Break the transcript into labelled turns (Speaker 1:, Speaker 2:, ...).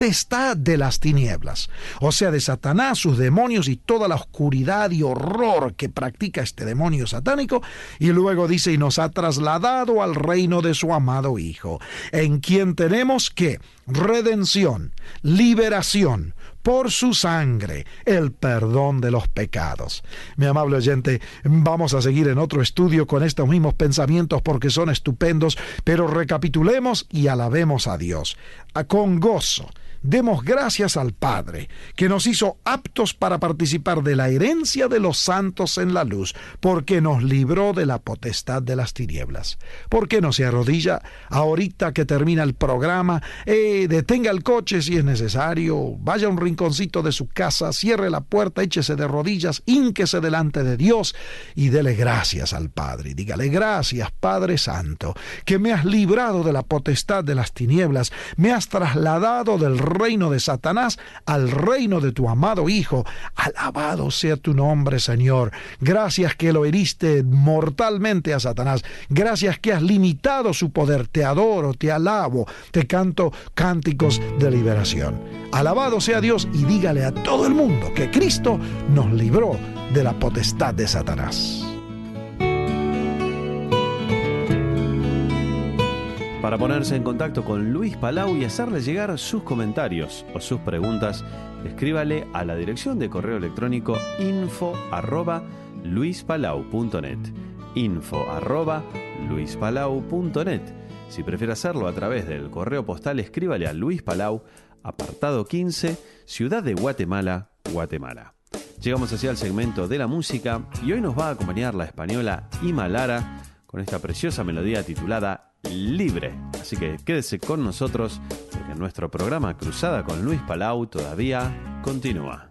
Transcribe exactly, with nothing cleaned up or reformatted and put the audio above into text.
Speaker 1: potestad de las tinieblas, o sea, de Satanás, sus demonios y toda la oscuridad y horror que practica este demonio satánico, y luego dice, y nos ha trasladado al reino de su amado Hijo, en quien tenemos que redención, liberación, por su sangre, el perdón de los pecados. Mi amable oyente, vamos a seguir en otro estudio con estos mismos pensamientos porque son estupendos, pero recapitulemos y alabemos a Dios. Con gozo, demos gracias al Padre, que nos hizo aptos para participar de la herencia de los santos en la luz, porque nos libró de la potestad de las tinieblas. ¿Por qué no se arrodilla ahorita que termina el programa? Eh, detenga el coche si es necesario, vaya a un rinconcito de su casa, cierre la puerta, échese de rodillas, hínquese delante de Dios y dele gracias al Padre. Dígale, gracias, Padre Santo, que me has librado de la potestad de las tinieblas, me has trasladado del reino de Satanás al reino de tu amado Hijo. Alabado sea tu nombre, Señor. Gracias que lo heriste mortalmente a Satanás. Gracias que has limitado su poder. Te adoro, te alabo, te canto cánticos de liberación. Alabado sea Dios y dígale a todo el mundo que Cristo nos libró de la potestad de Satanás.
Speaker 2: Para ponerse en contacto con Luis Palau y hacerle llegar sus comentarios o sus preguntas, escríbale a la dirección de correo electrónico info arroba luispalau punto net, info arroba luispalau punto net. Si prefiere hacerlo a través del correo postal, escríbale a Luis Palau, apartado quince, Ciudad de Guatemala, Guatemala. Llegamos hacia el segmento de la música y hoy nos va a acompañar la española Ima Lara con esta preciosa melodía titulada Libre. Así que quédese con nosotros porque nuestro programa Cruzada con Luis Palau todavía continúa.